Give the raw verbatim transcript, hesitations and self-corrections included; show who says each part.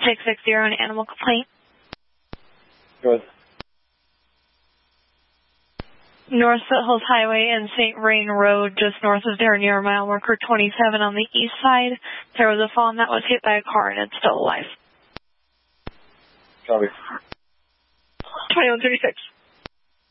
Speaker 1: six six zero, an animal complaint.
Speaker 2: Good.
Speaker 1: North Foothills Highway and Saint Rain Road, just north of there near mile marker twenty-seven on the east side. There was a fawn that was hit by a car and it's still alive.
Speaker 2: Copy.
Speaker 1: twenty-one thirty-six.